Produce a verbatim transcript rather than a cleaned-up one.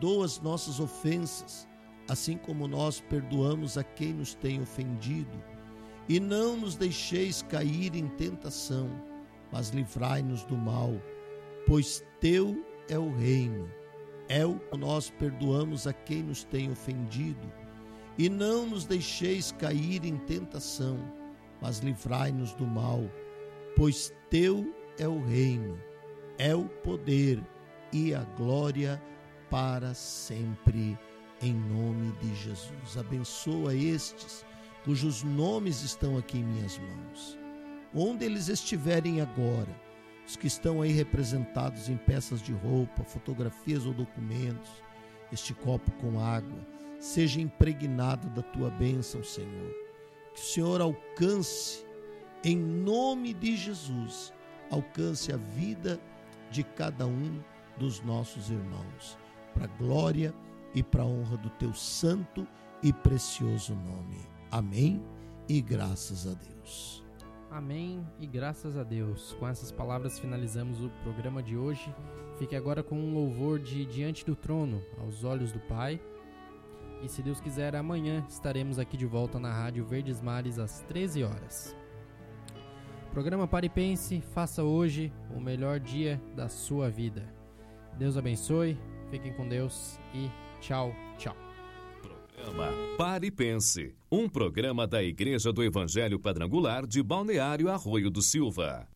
perdoa as nossas ofensas, assim como nós perdoamos a quem nos tem ofendido. E não nos deixeis cair em tentação, mas livrai-nos do mal, pois teu é o reino. É o que nós perdoamos a quem nos tem ofendido. E não nos deixeis cair em tentação, mas livrai-nos do mal, pois teu é o reino, é o poder e a glória para sempre, em nome de Jesus. Abençoa estes cujos nomes estão aqui em minhas mãos. Onde eles estiverem agora, os que estão aí representados em peças de roupa, fotografias ou documentos, este copo com água, seja impregnado da tua bênção, Senhor. Que o Senhor alcance, em nome de Jesus, alcance a vida de cada um dos nossos irmãos, para a glória e para a honra do teu santo e precioso nome. Amém e graças a Deus. Amém e graças a Deus. Com essas palavras finalizamos o programa de hoje. Fique agora com um louvor de Diante do Trono, aos olhos do Pai. E se Deus quiser, amanhã estaremos aqui de volta na Rádio Verdes Mares às treze horas. Programa Pare e Pense, faça hoje o melhor dia da sua vida. Deus abençoe, fiquem com Deus e tchau, tchau. Programa Pare e Pense, um programa da Igreja do Evangelho Quadrangular de Balneário Arroio do Silva.